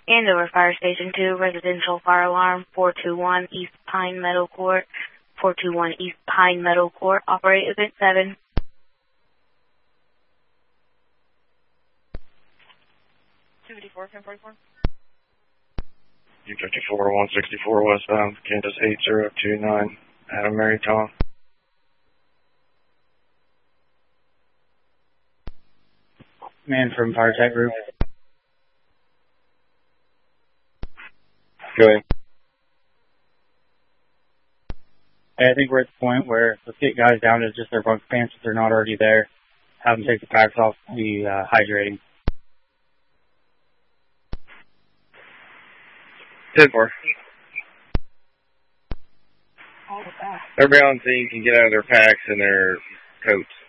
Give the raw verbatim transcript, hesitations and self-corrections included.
Andover Fire Station two, residential fire alarm, four two one East Pine Meadow Court, four two one East Pine Meadow Court, operate event seven. two fifty-four, ten forty-four. U fifty-four, one sixty-four westbound, Kansas eight zero two nine, Adam Mary Tom. Man from Fire Tech Group. Go ahead. I think we're at the point where let's get guys down to just their bunk pants if they're not already there. Have them take the packs off, be uh, hydrating. ten four. Everybody on scene can get out of their packs and their coats.